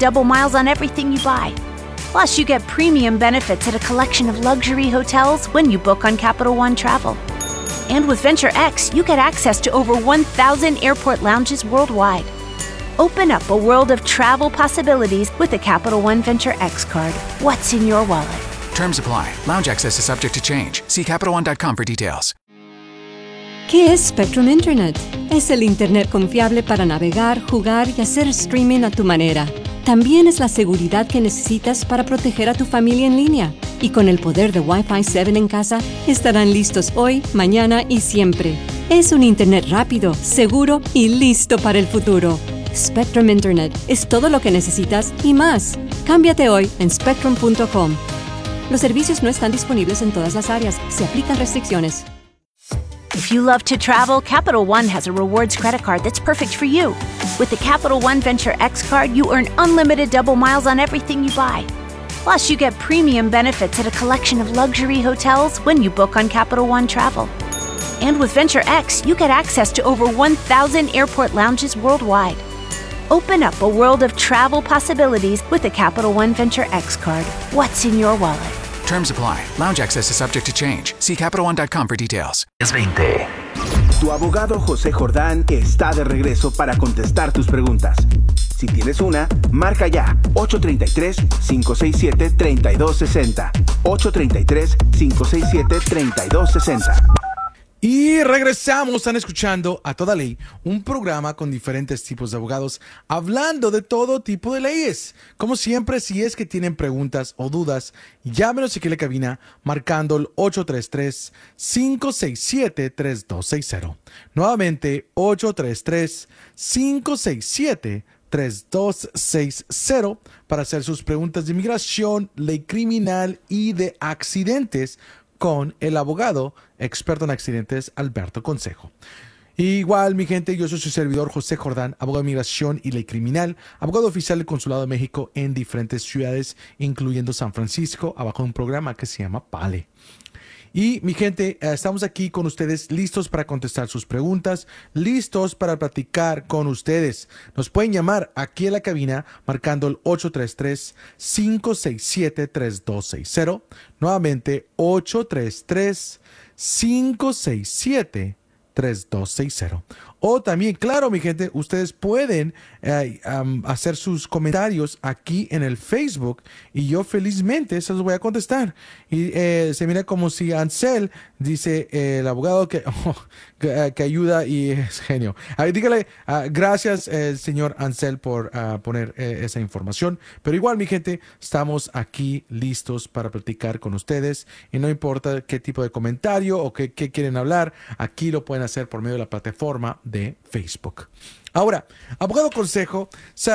double miles on everything you buy. Plus, you get premium benefits at a collection of luxury hotels when you book on Capital One Travel. And with Venture X, you get access to over 1,000 airport lounges worldwide. Open up a world of travel possibilities with the Capital One Venture X card. What's in your wallet? Terms apply. Lounge access is subject to change. See CapitalOne.com for details. ¿Qué es Spectrum Internet? Es el Internet confiable para navegar, jugar y hacer streaming a tu manera. También es la seguridad que necesitas para proteger a tu familia en línea. Y con el poder de Wi-Fi 7 en casa, estarán listos hoy, mañana y siempre. Es un Internet rápido, seguro y listo para el futuro. Spectrum Internet es todo lo que necesitas y más. Cámbiate hoy en spectrum.com. Los servicios no están disponibles en todas las áreas. Se aplican restricciones. If you love to travel, Capital One has a rewards credit card that's perfect for you. With the Capital One Venture X card, you earn unlimited double miles on everything you buy. Plus, you get premium benefits at a collection of luxury hotels when you book on Capital One Travel. And with Venture X, you get access to over 1,000 airport lounges worldwide. Open up a world of travel possibilities with the Capital One Venture X card. What's in your wallet? Terms apply. Lounge access is subject to change. See CapitalOne.com for details. Es 20. Tu abogado José Jordán está de regreso para contestar tus preguntas. Si tienes una, marca ya 833-567-3260. 833-567-3260. Y regresamos, están escuchando A Toda Ley, un programa con diferentes tipos de abogados hablando de todo tipo de leyes. Como siempre, si es que tienen preguntas o dudas, llámenos aquí a la cabina marcando el 833-567-3260. Nuevamente, 833-567-3260 para hacer sus preguntas de inmigración, ley criminal y de accidentes con el abogado experto en accidentes Alberto Consejo. Igual, mi gente, yo soy su servidor José Jordán, abogado de inmigración y ley criminal, abogado oficial del Consulado de México en diferentes ciudades, incluyendo San Francisco, abajo de un programa que se llama PALE. Y mi gente, estamos aquí con ustedes listos para contestar sus preguntas, listos para platicar con ustedes. Nos pueden llamar aquí en la cabina marcando el 833-567-3260. Nuevamente, 833-567-3260. O también, claro, mi gente, ustedes pueden hacer sus comentarios aquí en el Facebook y yo felizmente se los voy a contestar. Y se mira como si Ansel dice, el abogado que ayuda y es genio. Dígale gracias, señor Ansel, por poner esa información. Pero igual, mi gente, estamos aquí listos para platicar con ustedes y no importa qué tipo de comentario o qué quieren hablar, aquí lo pueden hacer por medio de la plataforma de Facebook. Ahora, abogado Consejo,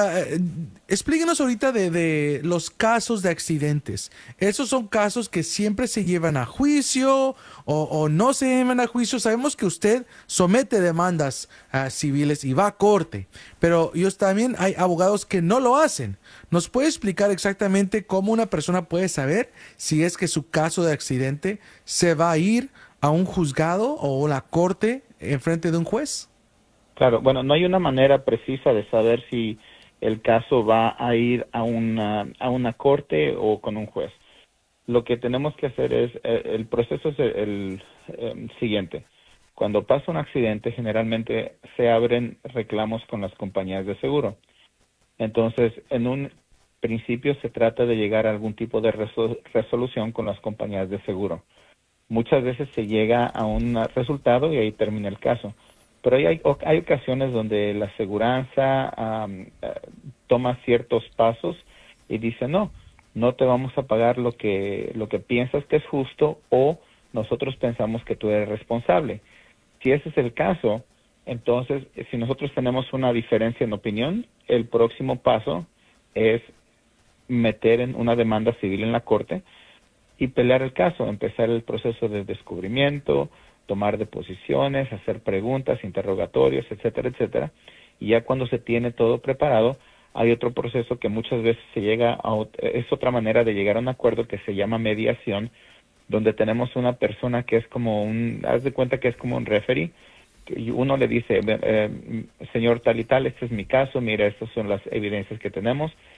explíquenos ahorita de los casos de accidentes. ¿Esos son casos que siempre se llevan a juicio o no se llevan a juicio? Sabemos que usted somete demandas civiles y va a corte, pero también hay abogados que no lo hacen. ¿Nos puede explicar exactamente cómo una persona puede saber si es que su caso de accidente se va a ir a un juzgado o la corte en frente de un juez? Claro, bueno, no hay una manera precisa de saber si el caso va a ir a una corte o con un juez. Lo que tenemos que hacer es, el proceso es el siguiente. Cuando pasa un accidente, generalmente se abren reclamos con las compañías de seguro. Entonces, en un principio se trata de llegar a algún tipo de resolución con las compañías de seguro. Muchas veces se llega a un resultado y ahí termina el caso. Pero hay ocasiones donde la aseguranza toma ciertos pasos y dice, no te vamos a pagar lo que piensas que es justo o nosotros pensamos que tú eres responsable. Si ese es el caso, entonces, si nosotros tenemos una diferencia en opinión, el próximo paso es meter en una demanda civil en la corte y pelear el caso, empezar el proceso de descubrimiento, tomar deposiciones, hacer preguntas, interrogatorios, etcétera, etcétera. Y ya cuando se tiene todo preparado, hay otro proceso que muchas veces es otra manera de llegar a un acuerdo que se llama mediación, donde tenemos una persona que es como haz de cuenta que es como un referee, y uno le dice, señor tal y tal, este es mi caso, mira, estas son las evidencias que tenemos,